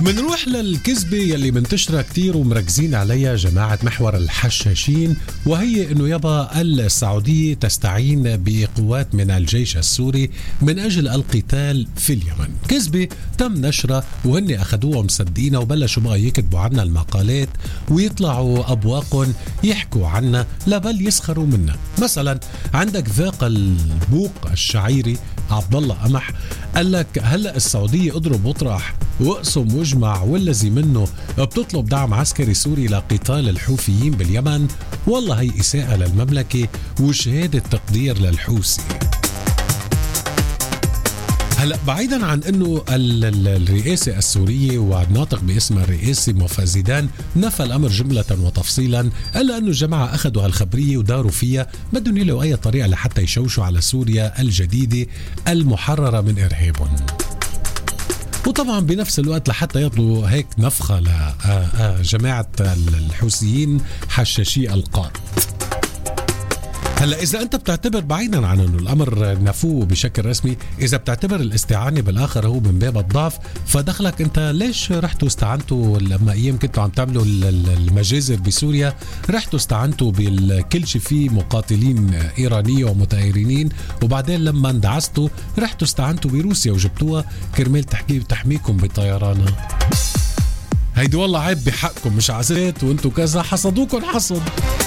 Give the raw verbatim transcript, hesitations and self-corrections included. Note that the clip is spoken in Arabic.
منروح للكذبة يلي منتشرة كتير ومركزين عليها جماعة محور الحشاشين، وهي انه يبا السعودية تستعين بقوات من الجيش السوري من اجل القتال في اليمن. كذبة تم نشرها وهن اخذوها مصدقينها وبلشوا بقى يكتبوا عنا المقالات ويطلعوا ابواقهم يحكوا عنا لا بل يسخروا منا. مثلا عندك ذاق البوق الشعيري عبد الله قمح قال لك هلا السعودية اضرب واطرح واقسم واجمع والذي منه بتطلب دعم عسكري سوري لقتال الحوثيين باليمن، والله هي إساءة للمملكة وشهادة تقدير للحوثي. هلا بعيدا عن انه الرئاسة السورية والناطق باسم الرئاسي موفى زيدان نفى الامر جملة وتفصيلا، الا انه الجماعة اخذوا هالخبرية وداروا فيها بدهم يلاقوا اي طريقة لحتى يشوشوا على سوريا الجديدة المحررة من ارهابهم، وطبعا بنفس الوقت لحتى يطلوا هيك نفخة لجماعة الحوثيين حشاشي القار. هلا إذا أنت بتعتبر بعيدا عن أنه الأمر نفوه بشكل رسمي، إذا بتعتبر الاستعانة بالآخر هو من باب الضعف، فدخلك أنت ليش رحتوا استعنتوا لما أيام كنتوا عم تعملوا المجازر بسوريا، رحتوا استعنتوا بالكل شيء فيه مقاتلين إيرانية ومتآيرين، وبعدين لما اندعستوا رحتوا استعنتوا بروسيا وجبتوها كرمال تحكي تحميكم بطيرانها. هيدي والله عيب بحقكم، مش عزيت وانتوا كذا حصدوكم حصد.